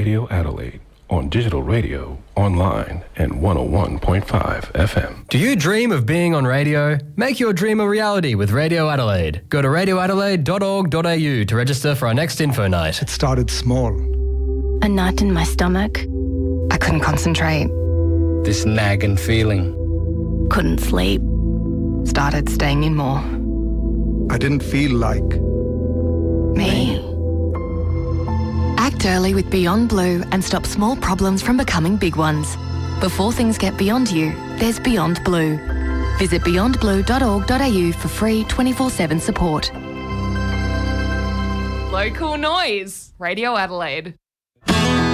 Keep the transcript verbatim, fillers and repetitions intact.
Radio Adelaide on digital radio, online, and one oh one point five F M. Do you dream of being on radio? Make your dream a reality with Radio Adelaide. Go to radio adelaide dot org dot a u to register for our next info night. It started small. A knot in my stomach. I couldn't concentrate. This nagging feeling. Couldn't sleep. Started staying in more. I didn't feel like... Me. Act early with Beyond Blue and stop small problems from becoming big ones. Before things get beyond you, there's Beyond Blue. Visit beyond blue dot org dot a u for free twenty-four seven support. Local noise. Radio Adelaide.